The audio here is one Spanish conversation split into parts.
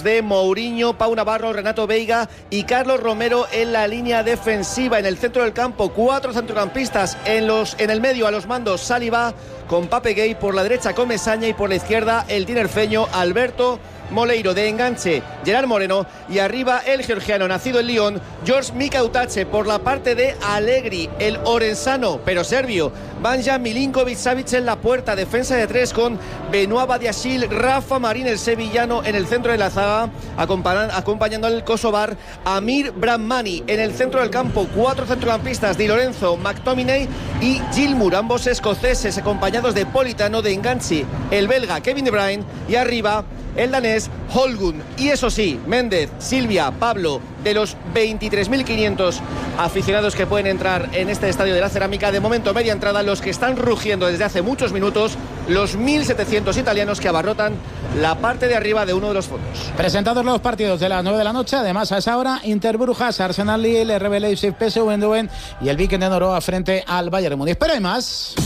de Mourinho, Pau Navarro, Renato Veiga y Carlos Romero en la línea defensiva. En el centro del campo, 4 centrocampistas. En el medio, a los mandos, Saliba con Pape Gueye, por la derecha Comesaña y por la izquierda el tinerfeño Alberto Moleiro. De enganche, Gerard Moreno, y arriba el georgiano nacido en Lyon, George Mikautache. Por la parte de Allegri, el orensano pero serbio Vanja Milinković-Savić en la puerta. Defensa de 3 con Benoit Badiashile, Rafa Marín el sevillano en el centro de la zaga, acompañando al kosovar Amir Brahmani. En el centro del campo, 4 centrocampistas: Di Lorenzo, McTominay y Gilmour, ambos escoceses, acompañados de Politano. De enganche, el belga Kevin De Bruyne, y arriba el danés Holgun. Y eso sí, Méndez, Silvia, Pablo, de los 23.500 aficionados que pueden entrar en este Estadio de la Cerámica, de momento media entrada, los que están rugiendo desde hace muchos minutos, los 1.700 italianos que abarrotan la parte de arriba de uno de los fondos. Presentados los partidos de las 9 de la noche, además a esa hora, Inter Brujas, Arsenal Lille, RB Leipzig, PSV Eindhoven y el Viking de Noruega frente al Bayern de Múnich. Pero hay más.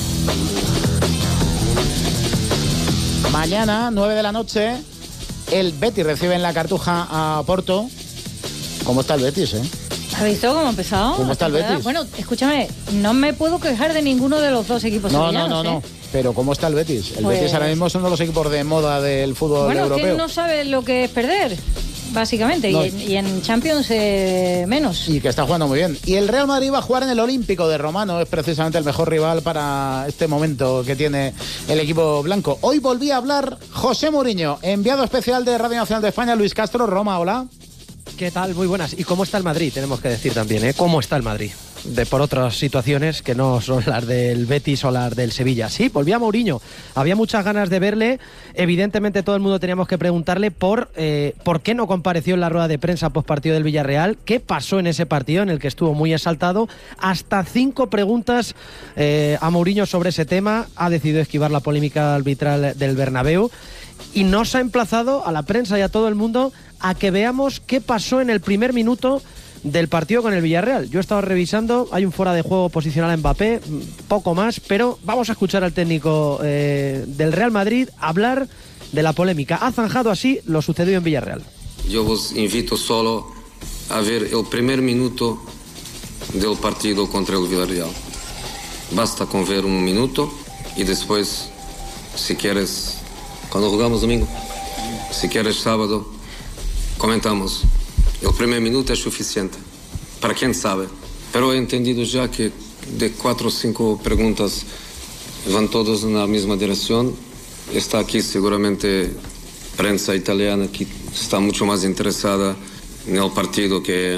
Mañana, 9 de la noche, el Betis recibe en la Cartuja a Porto. ¿Cómo está el Betis, ¿Has visto cómo ha empezado? ¿Cómo está el Betis? Bueno, escúchame, no me puedo quejar de ninguno de los dos equipos sevillanos. No. Pero ¿cómo está el Betis? El Betis ahora mismo es uno de los equipos de moda del fútbol europeo. Bueno, que no sabe lo que es perder, básicamente, no. y en Champions menos. Y que está jugando muy bien. Y el Real Madrid va a jugar en el Olímpico de Roma, no es precisamente el mejor rival para este momento que tiene el equipo blanco. Hoy volví a hablar José Mourinho, enviado especial de Radio Nacional de España, Luis Castro, Roma. Hola. ¿Qué tal? Muy buenas. ¿Y cómo está el Madrid? Tenemos que decir también, ¿eh? ¿Cómo está el Madrid? Por otras situaciones que no son las del Betis o las del Sevilla. Sí, volvía Mourinho. Había muchas ganas de verle. Evidentemente todo el mundo teníamos que preguntarle por qué no compareció en la rueda de prensa postpartido del Villarreal. ¿Qué pasó en ese partido en el que estuvo muy exaltado? Hasta 5 preguntas a Mourinho sobre ese tema. Ha decidido esquivar la polémica arbitral del Bernabéu. Y nos ha emplazado a la prensa y a todo el mundo a que veamos qué pasó en el primer minuto del partido con el Villarreal. Yo he estado revisando, hay un fuera de juego posicional a Mbappé, poco más, pero vamos a escuchar al técnico del Real Madrid hablar de la polémica. Ha zanjado así lo sucedido en Villarreal. Yo os invito solo a ver el primer minuto del partido contra el Villarreal. Basta con ver un minuto y después, si quieres, cuando jugamos domingo, si quieres sábado, comentamos. El primer minuto es suficiente, para quien sabe. Pero he entendido ya que de 4 o 5 preguntas van todos en la misma dirección. Está aquí seguramente prensa italiana que está mucho más interesada en el partido que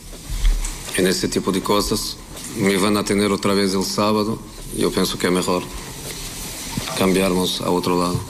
en ese tipo de cosas. Me van a tener otra vez el sábado. Yo pienso que es mejor cambiarnos a otro lado.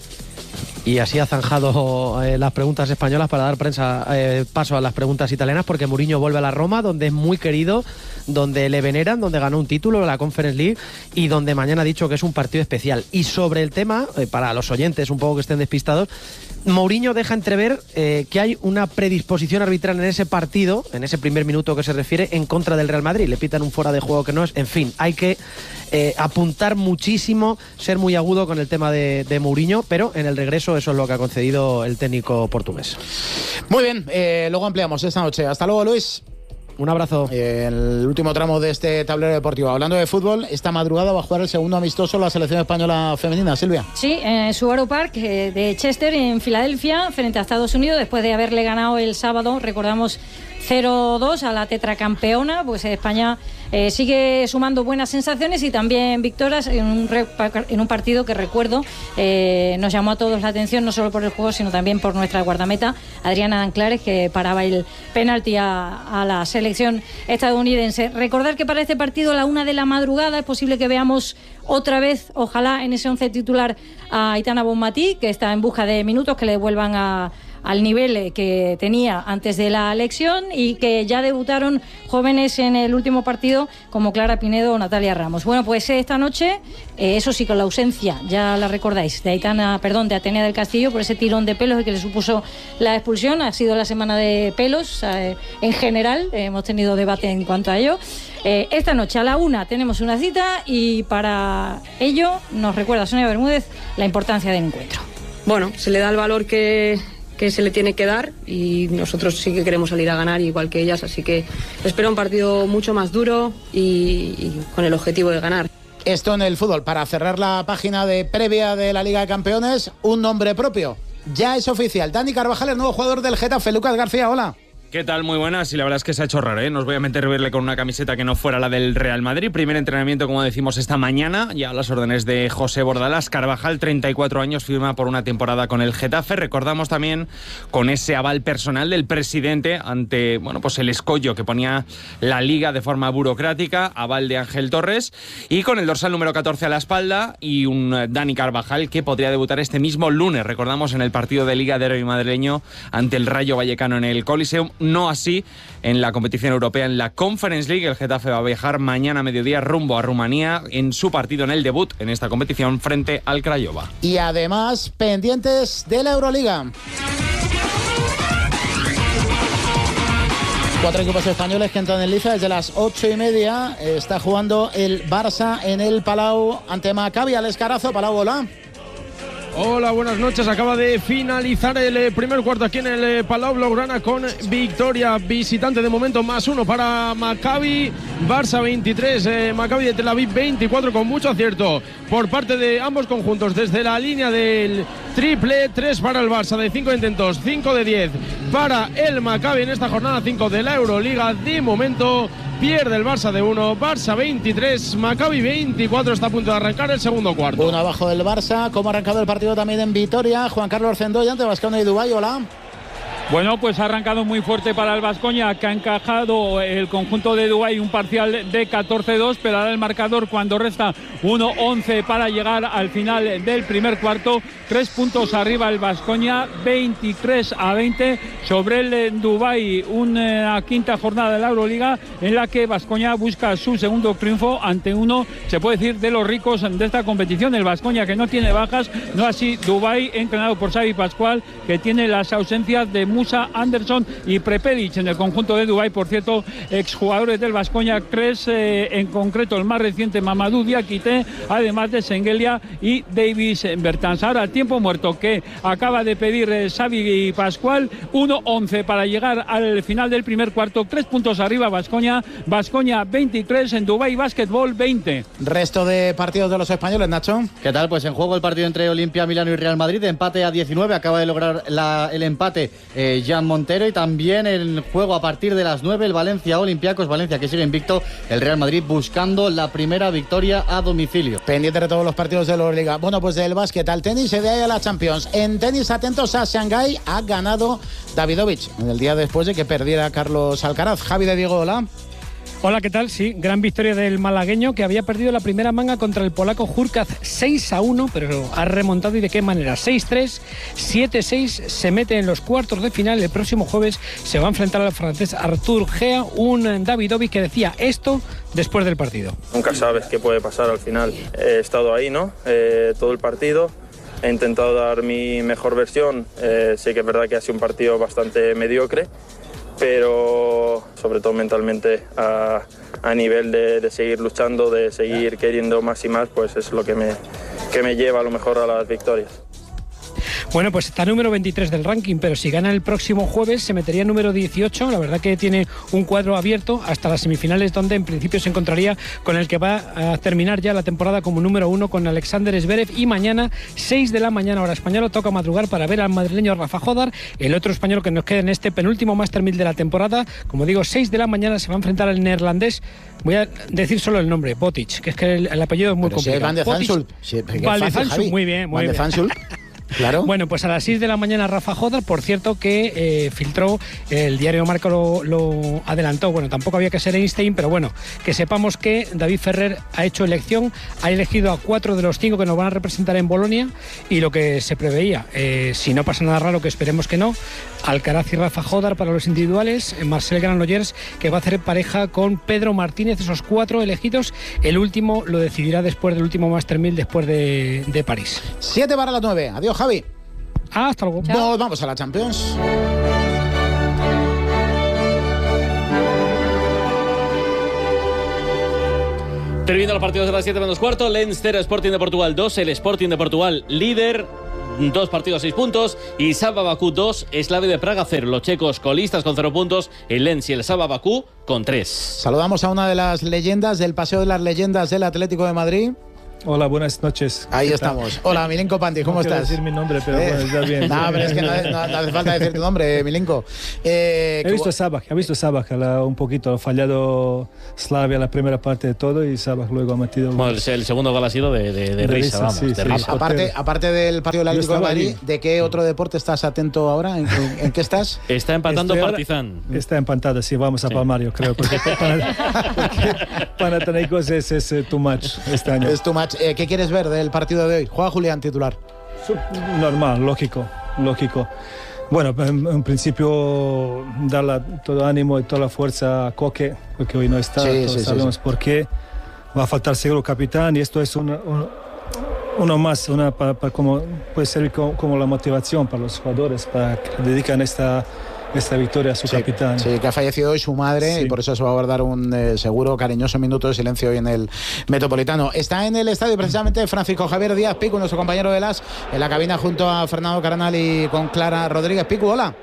Y así ha zanjado las preguntas españolas para dar paso a las preguntas italianas, porque Mourinho vuelve a la Roma, donde es muy querido, donde le veneran, donde ganó un título, la Conference League, y donde mañana ha dicho que es un partido especial. Y sobre el tema, para los oyentes un poco que estén despistados, Mourinho deja entrever que hay una predisposición arbitral en ese partido, en ese primer minuto que se refiere, en contra del Real Madrid. Le pitan un fuera de juego que no es. En fin, hay que apuntar muchísimo, ser muy agudo con el tema de Mourinho, pero en el regreso eso es lo que ha concedido el técnico portugués. Muy bien, luego ampliamos esta noche. Hasta luego, Luis. Un abrazo. El último tramo de este tablero deportivo. Hablando de fútbol, esta madrugada va a jugar el segundo amistoso la selección española femenina, Silvia. Sí, en Subaru Park de Chester, en Filadelfia, frente a Estados Unidos, después de haberle ganado el sábado, recordamos, 0-2 a la tetracampeona. Pues España sigue sumando buenas sensaciones y también victorias en un partido que, recuerdo, nos llamó a todos la atención, no solo por el juego, sino también por nuestra guardameta Adriana Anclares, que paraba el penalti a la selección estadounidense. Recordar que para este partido a la 1 de la madrugada es posible que veamos otra vez, ojalá, en ese 11 titular a Aitana Bonmatí, que está en busca de minutos que le devuelvan al nivel que tenía antes de la elección, y que ya debutaron jóvenes en el último partido como Clara Pinedo o Natalia Ramos. Bueno, pues esta noche, eso sí, con la ausencia, ya la recordáis, de Atenea del Castillo por ese tirón de pelos que le supuso la expulsión. Ha sido la semana de pelos en general, hemos tenido debate en cuanto a ello. Esta noche a la 1 tenemos una cita, y para ello nos recuerda Sonia Bermúdez la importancia del encuentro. Bueno, se le da el valor que que se le tiene que dar y nosotros sí que queremos salir a ganar igual que ellas, así que espero un partido mucho más duro y con el objetivo de ganar. Esto en el fútbol. Para cerrar la página de previa de la Liga de Campeones, un nombre propio. Ya es oficial. Dani Carvajal, el nuevo jugador del Getafe. Lucas García, hola. ¿Qué tal? Muy buenas. Y la verdad es que se ha hecho raro, ¿eh? Nos voy a meter a verle con una camiseta que no fuera la del Real Madrid. Primer entrenamiento, como decimos, esta mañana, ya a las órdenes de José Bordalás. Carvajal, 34 años, firma por una temporada con el Getafe. Recordamos también con ese aval personal del presidente ante, bueno, pues el escollo que ponía la Liga de forma burocrática, aval de Ángel Torres, y con el dorsal número 14 a la espalda y un Dani Carvajal que podría debutar este mismo lunes. Recordamos en el partido de Liga Derbi madrileño ante el Rayo Vallecano en el Coliseum. No así en la competición europea, en la Conference League. El Getafe va a viajar mañana a mediodía rumbo a Rumanía en su partido en el debut en esta competición frente al Craiova. Y además, pendientes de la Euroliga. 4 equipos españoles que entran en liza desde las 8:30. Está jugando el Barça en el Palau ante Maccabi. Alex Carazo, Palau, hola. Hola, buenas noches. Acaba de finalizar el primer cuarto aquí en el Palau Blaugrana con victoria visitante de momento, +1 para Maccabi. Barça 23, Maccabi de Tel Aviv 24, con mucho acierto por parte de ambos conjuntos desde la línea del triple. 3 para el Barça de 5 intentos, 5 de 10 para el Maccabi en esta jornada 5 de la Euroliga. De momento pierde el Barça de 1, Barça 23, Maccabi 24, está a punto de arrancar el segundo cuarto. Uno abajo del Barça. ¿Cómo ha arrancado el partido también en Vitoria? Juan Carlos Cendoya ante Baskonia y Dubái, hola. Bueno, pues ha arrancado muy fuerte para el Baskonia, que ha encajado el conjunto de Dubái un parcial de 14-2, pero ahora el marcador cuando resta 1-11 para llegar al final del primer cuarto. 3 puntos arriba el Baskonia, 23-20 sobre el Dubái. Una quinta jornada de la Euroliga en la que Baskonia busca su segundo triunfo ante uno, se puede decir, de los ricos de esta competición. El Baskonia, que no tiene bajas, no así Dubái, entrenado por Xavi Pascual, que tiene las ausencias de Musa Anderson y Prepelic en el conjunto de Dubái. Por cierto, exjugadores del Baskonia, 3 en concreto, el más reciente Mamadou Diakité, además de Sengelia y Davis Bertans. Ahora tiempo muerto que acaba de pedir Xavi Pascual, 1-11 para llegar al final del primer cuarto. 3 puntos arriba Baskonia, Baskonia 23, en Dubái Basketball 20. Resto de partidos de los españoles, Nacho. ¿Qué tal? Pues en juego el partido entre Olimpia Milano y Real Madrid, empate a 19, acaba de lograr el empate Jan Montero, y también el juego a partir de las 9 el Valencia Olympiacos, Valencia que sigue invicto, el Real Madrid buscando la primera victoria a domicilio. Pendiente de todos los partidos de la Euroliga. Bueno, pues del básquet al tenis y de ahí a la Champions. En tenis, atentos a Shanghái, ha ganado Davidovich en el día después de que perdiera Carlos Alcaraz. Javi de Diego, hola. Hola, ¿qué tal? Sí, gran victoria del malagueño, que había perdido la primera manga contra el polaco Hurkacz 6-1, pero ha remontado. ¿Y de qué manera? 6-3, 7-6, se mete en los cuartos de final. El próximo jueves se va a enfrentar al francés Arthur Gea, un Davidovich que decía esto después del partido. Nunca sabes qué puede pasar al final. He estado ahí, ¿no? Todo el partido. He intentado dar mi mejor versión. Sé que es verdad que ha sido un partido bastante mediocre, pero sobre todo mentalmente a nivel de seguir luchando, de seguir queriendo más y más, pues es lo que me lleva a lo mejor a las victorias. Bueno, pues está número 23 del ranking, pero si gana el próximo jueves se metería número 18. La verdad que tiene un cuadro abierto hasta las semifinales, donde en principio se encontraría con el que va a terminar ya la temporada como número 1, con Alexander Zverev. Y mañana, 6 de la mañana hora española, toca madrugar para ver al madrileño Rafa Jódar, el otro español que nos queda en este penúltimo Master 1000 de la temporada. Como digo, 6 de la mañana se va a enfrentar al neerlandés. Voy a decir solo el nombre, Botic, que es que el apellido es muy complicado. Van de Zansul. Van de Zansul, muy bien, muy bien. Claro. Bueno, pues a las 6 de la mañana Rafa Jódar, por cierto, que filtró, el diario Marca lo adelantó. Bueno, tampoco había que ser Einstein, pero bueno, que sepamos que David Ferrer ha hecho elección, ha elegido a 4 de los 5 que nos van a representar en Bolonia, y lo que se preveía, si no pasa nada raro, que esperemos que no, Alcaraz y Rafa Jódar para los individuales, Marcel Granollers, que va a hacer pareja con Pedro Martínez, esos 4 elegidos. El último lo decidirá después del último Master 1000, después de París. 7 para las 9. Adiós, Javi. Hasta luego. Nos vamos a la Champions. Termina los partidos de las 7 menos cuarto. Leinster Sporting de Portugal 2, el Sporting de Portugal líder 2 partidos 6 puntos. Y Saba Bakú 2, Slavia de Praga 0. Los checos colistas con 0 puntos, el Lens y el Saba Bakú con 3. Saludamos a una de las leyendas del Paseo de las Leyendas del Atlético de Madrid. Hola, buenas noches. Ahí estamos. Hola, Milenko Pantic, ¿cómo estás? No quiero decir mi nombre, pero bueno, está bien. No, pero es que no hace falta decir tu nombre, Milenko. He visto Sabah, un poquito, ha fallado Slavia la primera parte de todo y Sabah luego ha metido... Bueno, el segundo gol ha sido de risa, vamos, sí, de risa. Aparte del partido del Atlético de Madrid, ¿de qué otro deporte estás atento ahora? ¿En qué estás? Está empatando Partizan. Está empatado, sí, vamos a palmar, yo creo, porque Panathinaikos es too much este año. Es too much. ¿Qué quieres ver del partido de hoy? Juega Julián titular. Normal, lógico. Bueno, en principio darle todo ánimo y toda la fuerza a Koke, porque hoy no está, sabemos por qué. Va a faltar seguro capitán y esto es uno más, como puede ser como la motivación para los jugadores, para que dedican esta victoria a su capitán. Sí, que ha fallecido hoy su madre y por eso se va a guardar un seguro cariñoso minuto de silencio hoy en el Metropolitano. Está en el estadio precisamente Francisco Javier Díaz Picu, nuestro compañero de LAS, en la cabina junto a Fernando Carnal y con Clara Rodríguez. Picu, hola.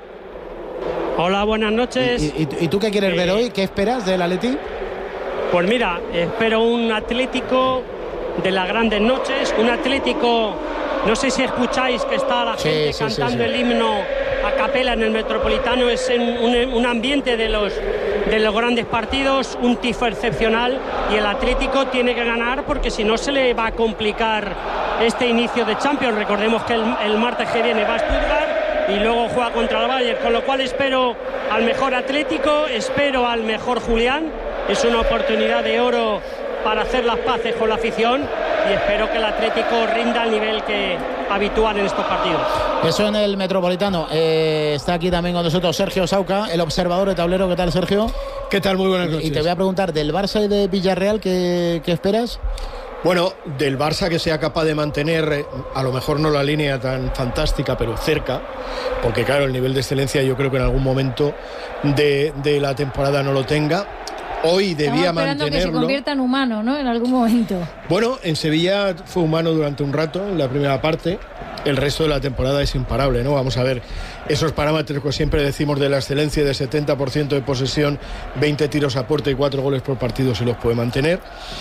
Hola, buenas noches. ¿Y tú qué quieres ver hoy? ¿Qué esperas del Atleti? Pues mira, espero un Atlético de las grandes noches, un Atlético, no sé si escucháis que está la gente cantando el himno a capela en el Metropolitano, es un ambiente de los grandes partidos, un tifo excepcional y el Atlético tiene que ganar porque si no se le va a complicar este inicio de Champions. Recordemos que el martes que viene va a Stuttgart y luego juega contra el Bayern, con lo cual espero al mejor Atlético, espero al mejor Julián, es una oportunidad de oro para hacer las paces con la afición y espero que el Atlético rinda al nivel que habitual en estos partidos. Eso en el Metropolitano. Está aquí también con nosotros Sergio Sauca, el observador de tablero. ¿Qué tal, Sergio? ¿Qué tal? Muy buenas noches. Y te voy a preguntar, del Barça y de Villarreal, ¿qué esperas? Bueno, del Barça que sea capaz de mantener, a lo mejor no la línea tan fantástica, pero cerca, porque claro, el nivel de excelencia yo creo que en algún momento de la temporada no lo tenga. Hoy debía mantenerlo. Que se convierta en humano, ¿no? En algún momento. Bueno, en Sevilla fue humano durante un rato, en la primera parte. El resto de la temporada es imparable, ¿no? Vamos a ver esos parámetros que siempre decimos de la excelencia, de 70% de posesión, 20 tiros a puerta y 4 goles por partido, se los puede mantener.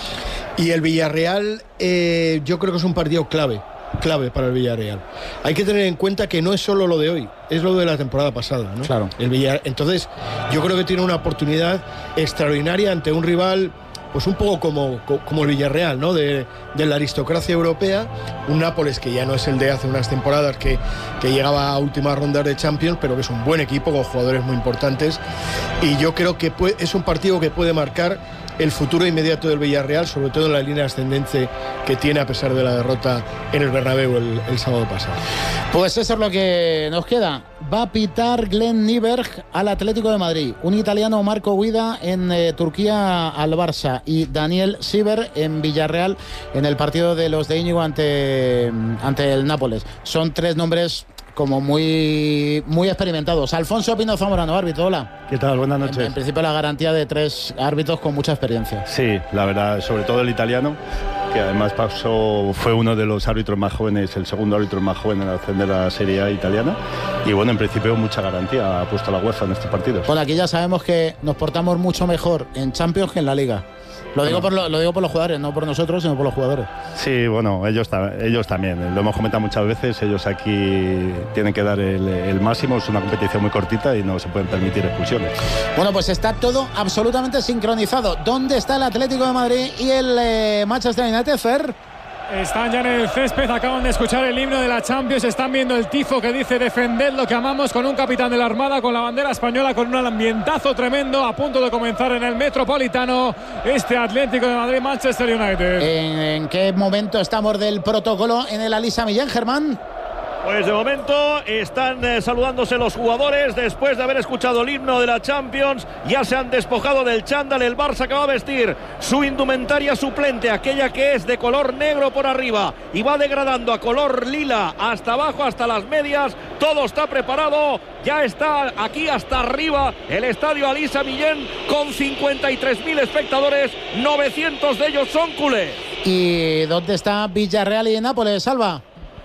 Y el Villarreal, yo creo que es un partido clave para el Villarreal. Hay que tener en cuenta que no es solo lo de hoy, es lo de la temporada pasada, ¿no? Claro. Entonces, yo creo que tiene una oportunidad extraordinaria ante un rival, pues un poco como el Villarreal, ¿no? De la aristocracia europea, un Nápoles que ya no es el de hace unas temporadas que llegaba a últimas rondas de Champions, pero que es un buen equipo con jugadores muy importantes. Y yo creo que es un partido que puede marcar el futuro inmediato del Villarreal, sobre todo en la línea ascendente que tiene a pesar de la derrota en el Bernabéu el sábado pasado. Pues eso es lo que nos queda. Va a pitar Glenn Nyberg al Atlético de Madrid, un italiano, Marco Guida, en Turquía al Barça y Daniel Siever en Villarreal en el partido de los de Íñigo ante el Nápoles. Son tres nombres como muy experimentados. Alfonso Pino Zamorano, árbitro, hola. ¿Qué tal? Buenas noches. En principio la garantía de tres árbitros con mucha experiencia. Sí, la verdad, sobre todo el italiano, que además fue uno de los árbitros más jóvenes, el segundo árbitro más joven en ascender a la Serie A italiana. Y bueno, en principio mucha garantía ha puesto la UEFA en estos partidos. Bueno, aquí ya sabemos que nos portamos mucho mejor en Champions que en la Liga. Lo digo por los jugadores, no por nosotros, sino por los jugadores. Sí, bueno, ellos también. Lo hemos comentado muchas veces. Ellos aquí tienen que dar el máximo. Es una competición muy cortita y no se pueden permitir expulsiones. Bueno, pues está todo absolutamente sincronizado. ¿Dónde está el Atlético de Madrid y el Manchester United, Fer? Están ya en el césped, acaban de escuchar el himno de la Champions, están viendo el tifo que dice defended lo que amamos, con un capitán de la Armada, con la bandera española, con un ambientazo tremendo, a punto de comenzar en el Metropolitano este Atlético de Madrid-Manchester United. ¿En qué momento estamos del protocolo en el Alisa Millán, Germán? Pues de momento están saludándose los jugadores después de haber escuchado el himno de la Champions. Ya se han despojado del chándal el Barça, que va a vestir su indumentaria suplente, aquella que es de color negro por arriba y va degradando a color lila hasta abajo, hasta las medias. Todo está preparado, ya está aquí hasta arriba el estadio Alisa Millán con 53.000 espectadores, 900 de ellos son culés. ¿Y dónde está Villarreal y Nápoles, Salva?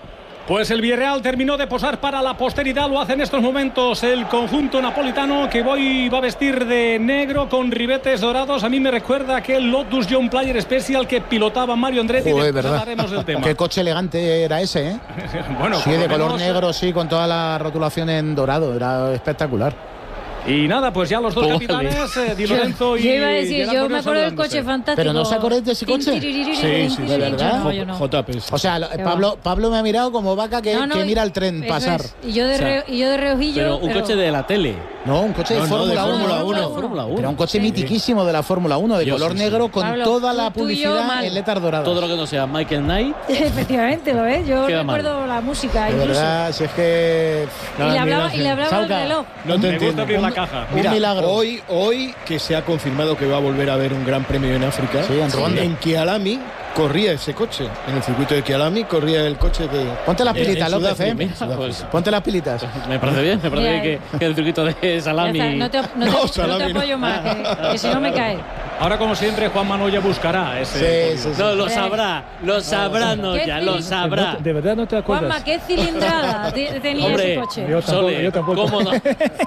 Pues el Villarreal terminó de posar para la posteridad, lo hace en estos momentos el conjunto napolitano, que hoy va a vestir de negro con ribetes dorados. A mí me recuerda aquel Lotus Young Player Special que pilotaba Mario Andretti. Joder, después ¿verdad? hablaremos del tema. Qué coche elegante era ese, ¿eh? Bueno, sí, de color menos negro, sí, con toda la rotulación en dorado, era espectacular. Y nada, pues ya los dos capitanes, Di Lorenzo y... Yo iba a decir, yo me acuerdo del coche fantástico. ¿Pero no os acordáis de ese coche? Sí, de verdad. No, yo no. O sea, Pablo me ha mirado como vaca que mira el tren pasar. Y yo de reojillo. Pero un coche de la tele. No, un coche de Fórmula 1. Era un coche mitiquísimo de la Fórmula 1, de color negro, con Pablo, toda la tú y publicidad yo, en letras doradas. Todo lo que no sea Michael Knight. Efectivamente, lo ves. Yo Queda recuerdo la música De incluso. verdad, si es que... Y le hablaba el reloj. No te Me gusta entiendo. abrir la caja. Mira, Un milagro. Hoy que se ha confirmado que va a volver a haber un gran premio en África, Sí, en Ruanda. en Kialami corría ese coche. En el circuito de Kialami corría el coche que... Ponte las pilitas, en López, Sudáfrica. Pues Ponte las pilitas. me parece bien, que el circuito de salami. Ya está, no te apoyo más, que si no me cae. Ahora, como siempre, Juan Manuel ya buscará ese... Sí. No, lo sabrá Noya, lo sabrá. De verdad no te acuerdas. Juanma, ¿qué cilindrada tenía Hombre, ese coche? Yo tampoco. ¿Cómo no?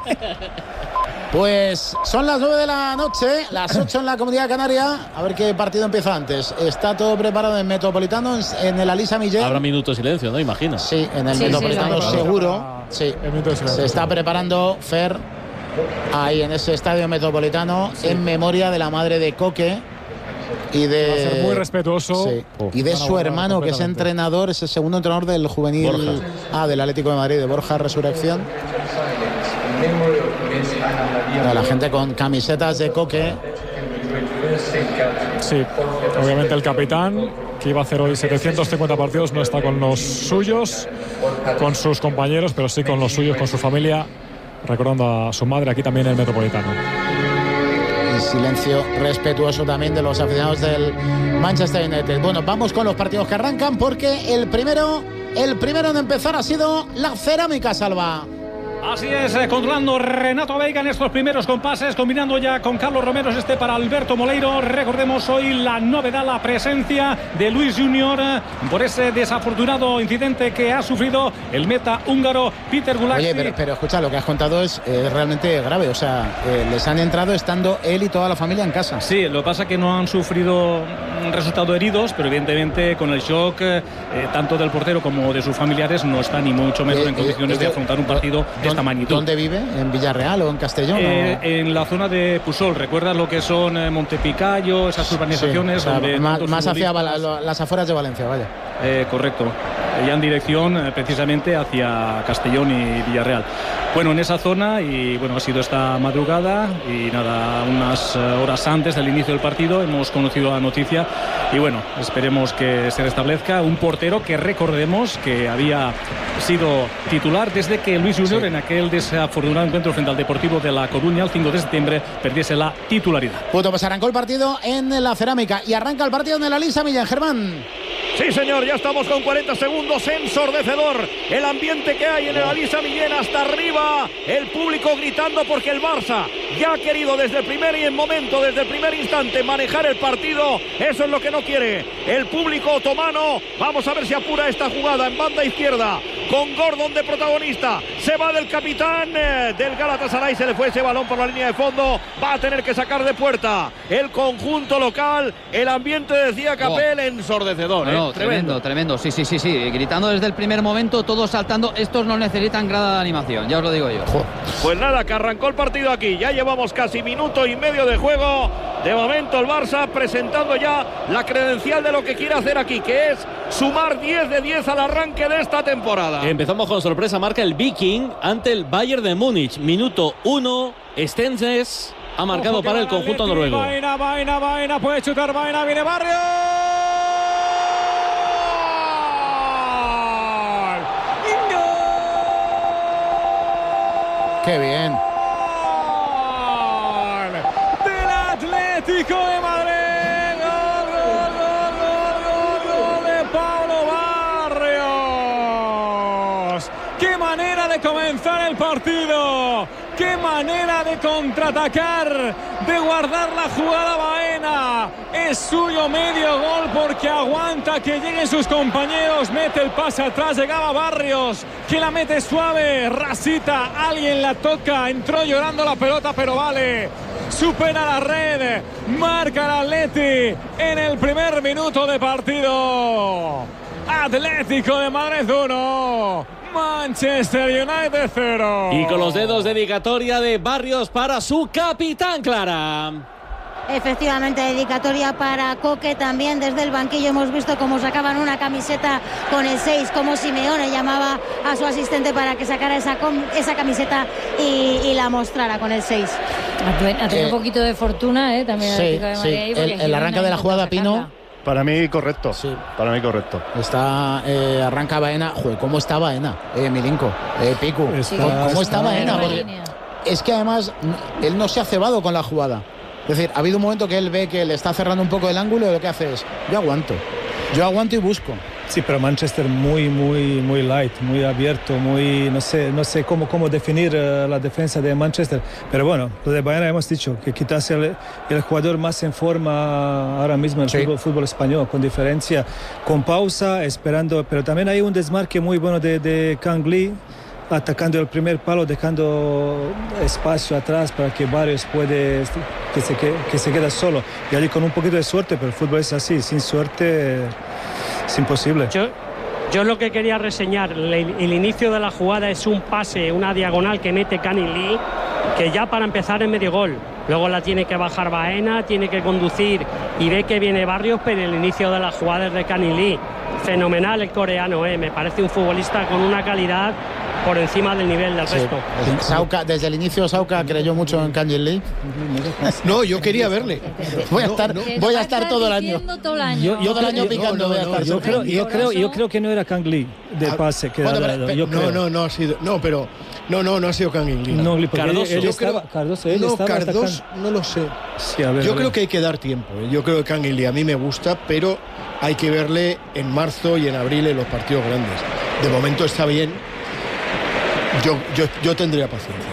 Pues son las 9 de la noche, las 8 en la Comunidad Canaria. A ver qué partido empieza antes. Está todo preparado en Metropolitano, en el Alisa Millén. Habrá minuto de silencio, ¿no? Imagino. Sí, en el Metropolitano seguro. Sí. Se está preparando Fer ahí en ese estadio metropolitano en memoria de la madre de Coque y de... Va a ser muy respetuoso. Sí. Y de su hermano, que es entrenador, es el segundo entrenador del juvenil del Atlético de Madrid, de Borja Resurrección. La gente con camisetas de Coque. Sí, obviamente el capitán, que iba a hacer hoy 750 partidos, no está con los suyos, con sus compañeros, pero sí con los suyos, con su familia, recordando a su madre aquí también en el Metropolitano. Y silencio respetuoso también de los aficionados del Manchester United. Bueno, vamos con los partidos que arrancan, porque el primero en empezar ha sido la Cerámica, Salva. Así es, controlando Renato Veiga en estos primeros compases, combinando ya con Carlos Romero, para Alberto Moleiro. Recordemos hoy la novedad, la presencia de Luis Junior por ese desafortunado incidente que ha sufrido el meta húngaro Peter Gulacsi. Oye, pero escucha, lo que has contado es realmente grave. O sea, les han entrado estando él y toda la familia en casa. Sí, lo que pasa es que no han sufrido resultado heridos, pero evidentemente con el shock tanto del portero como de sus familiares no está ni mucho menos en condiciones de afrontar un partido de esta magnitud. ¿Dónde vive? ¿En Villarreal o en Castellón? En la zona de Pusol. ¿Recuerdas lo que son Montepicayo, esas urbanizaciones? Sí, o sea, donde más hacia las afueras de Valencia, vaya. Correcto. Ya en dirección precisamente hacia Castellón y Villarreal. Bueno, en esa zona, y bueno, ha sido esta madrugada y nada, unas horas antes del inicio del partido hemos conocido la noticia y bueno, esperemos que se restablezca un portero que recordemos que había sido titular desde que Luis Junior en aquel desafortunado encuentro frente al Deportivo de La Coruña el 5 de septiembre perdiese la titularidad. Bueno, pues arrancó el partido en la Cerámica y arranca el partido en el Alisa Millán, Germán. Sí, señor, ya estamos con 40 segundos, ensordecedor el ambiente que hay en el Alisa Millén, hasta arriba el público gritando porque el Barça ya ha querido desde el primer instante manejar el partido. Eso es lo que no quiere el público otomano. Vamos a ver si apura esta jugada en banda izquierda con Gordon de protagonista. Se va del capitán del Galatasaray, se le fue ese balón por la línea de fondo, va a tener que sacar de puerta el conjunto local. El ambiente, decía Capel, ensordecedor. No, tremendo. Sí. Gritando desde el primer momento, todos saltando. Estos no necesitan grada de animación, ya os lo digo yo. Pues nada, que arrancó el partido aquí. Ya llevamos casi minuto y medio de juego. De momento el Barça presentando ya la credencial de lo que quiere hacer aquí, que es sumar 10 de 10 al arranque de esta temporada. Empezamos con sorpresa, marca el Viking ante el Bayern de Múnich. Minuto 1, Stenses ha marcado para el conjunto noruego. Vaina, puede chutar Vaina, viene Barrio. ¡Qué bien! Del Atlético de Madrid. Gol de Pablo Barrios. ¡Qué manera de comenzar el partido! ¡Qué manera de contraatacar! De guardar la jugada Baena. Es suyo medio gol porque aguanta que lleguen sus compañeros. Mete el pase atrás, llegaba Barrios, que la mete suave. Rasita, alguien la toca. Entró llorando la pelota, pero vale. Supera la red. Marca el Atleti en el primer minuto de partido. Atlético de Madrid 1, Manchester United 0. Y con los dedos, dedicatoria de Barrios para su capitán, Clara. Efectivamente, dedicatoria para Coque. También desde el banquillo hemos visto cómo sacaban una camiseta con el 6, como Simeone llamaba a su asistente para que sacara esa camiseta y la mostrara con el 6. Ha tenido un poquito de fortuna, también sí, el de Madrid, el arranque de la jugada, Pino. Para mí correcto, sí. Para mí correcto. Arranca Baena. Joder, ¿cómo está Baena? Milinko, Piku. ¿Cómo está Baena? Porque es que además él no se ha cebado con la jugada. Es decir, ha habido un momento que él ve que le está cerrando un poco el ángulo y lo que hace es, yo aguanto y busco. Sí, pero Manchester muy light, muy abierto, no sé cómo definir la defensa de Manchester. Pero bueno, lo de Baena hemos dicho, que quizás el jugador más en forma ahora mismo en el fútbol español, con diferencia, con pausa, esperando. Pero también hay un desmarque muy bueno de Kang Lee, atacando el primer palo, dejando espacio atrás para que Barrios puede que se quede solo. Y allí con un poquito de suerte, pero el fútbol es así, sin suerte es imposible. Yo lo que quería reseñar, el inicio de la jugada es un pase, una diagonal que mete Kang Lee, que ya para empezar es medio gol. Luego la tiene que bajar Baena, tiene que conducir y ve que viene Barrios, pero el inicio de la jugada es de Kang Lee. Fenomenal el coreano, me parece un futbolista con una calidad por encima del nivel del resto. Desde el inicio Sauca creyó mucho en Kang Lee. No, yo quería verle. Voy a estar todo el año. Yo todo el año picando. Yo creo que no era Kang Lee de pase que no ha sido. No ha sido Kang Lee. No, Cardoso, no lo sé. Sí, yo creo que hay que dar tiempo. Yo creo que Kang Lee a mí me gusta, pero hay que verle en marzo y en abril en los partidos grandes. De momento está bien. Yo tendría paciencia.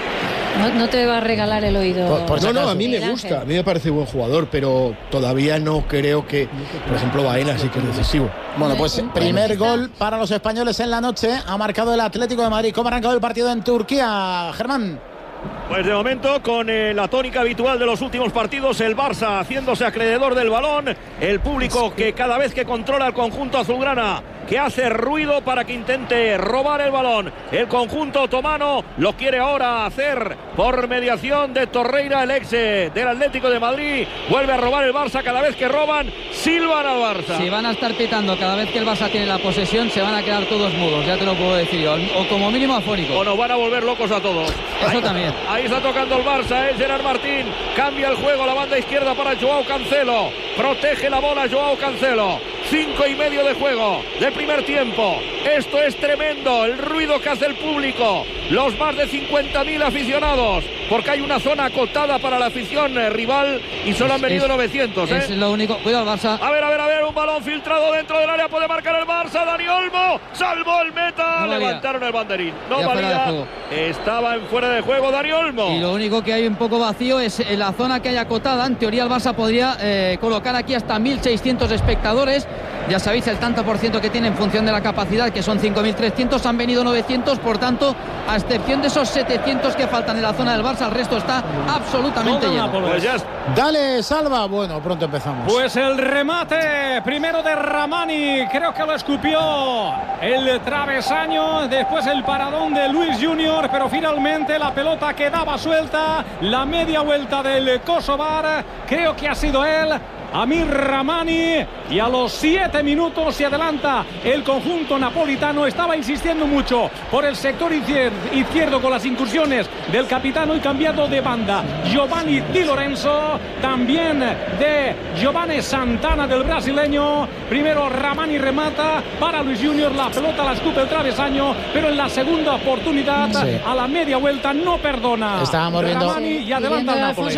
No te va a regalar el oído. No, a mí me gusta, a mí me parece buen jugador, pero todavía no creo que, por ejemplo, Baena sí que es decisivo. Bueno, pues primer gol para los españoles en la noche, ha marcado el Atlético de Madrid. ¿Cómo ha arrancado el partido en Turquía, Germán? Pues de momento, con la tónica habitual de los últimos partidos, el Barça haciéndose acreedor del balón, el público que cada vez que controla el conjunto azulgrana, que hace ruido para que intente robar el balón. El conjunto otomano lo quiere ahora hacer por mediación de Torreira, el ex del Atlético de Madrid. Vuelve a robar el Barça. Cada vez que roban, silban al Barça. Si van a estar pitando cada vez que el Barça tiene la posesión, se van a quedar todos mudos, ya te lo puedo decir yo, o como mínimo afónicos. O nos van a volver locos a todos. Eso también. Ahí está tocando el Barça, es Gerard Martín. Cambia el juego, la banda izquierda para Joao Cancelo. Protege la bola Joao Cancelo. 5:30 de juego del primer tiempo. Esto es tremendo, el ruido que hace el público, los más de 50.000 aficionados, porque hay una zona acotada para la afición rival y solo han venido 900. Es lo único. Cuidado el Barça. A ver, un balón filtrado dentro del área, puede marcar el Barça. Dani Olmo salvó el meta, levantaron el banderín. No valía, estaba en fuera de juego Dani Olmo. Y lo único que hay un poco vacío es en la zona que hay acotada. En teoría el Barça podría colocar aquí hasta 1.600 espectadores. Ya sabéis el tanto por ciento que tiene en función de la capacidad, que son 5.300, han venido 900, por tanto, a excepción de esos 700 que faltan en la zona del Barça, el resto está absolutamente lleno. Pues ya. Dale, Salva. Bueno, pronto empezamos. Pues el remate primero de Ramani, creo que lo escupió el travesaño, después el paradón de Luis Junior, pero finalmente la pelota quedaba suelta, la media vuelta del Kosovar, creo que ha sido él, Amir Ramani, y a los 7 minutos se adelanta el conjunto napolitano. Estaba insistiendo mucho por el sector izquierdo con las incursiones del capitano y cambiando de banda Giovanni Di Lorenzo, también de Giovanni Santana del brasileño. Primero Ramani remata para Luis Junior, la pelota la escupe el travesaño, pero en la segunda oportunidad a la media vuelta no perdona. Estábamos viendo Ramani y adelanta el Nápoles.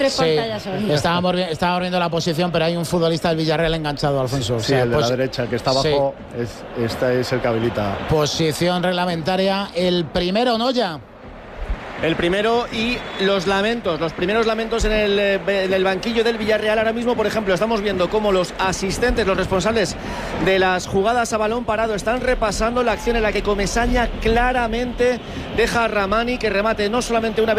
Estábamos viendo la posición, pero hay un futbolista del Villarreal enganchado, Alfonso. Sí, el de la derecha, que está abajo, esta es el que habilita. Posición reglamentaria, el primero Noya. el primero, y los primeros lamentos en el banquillo del Villarreal. Ahora mismo, por ejemplo, estamos viendo cómo los asistentes, los responsables de las jugadas a balón parado, están repasando la acción en la que Comesaña claramente deja a Ramani que remate no solamente una vez,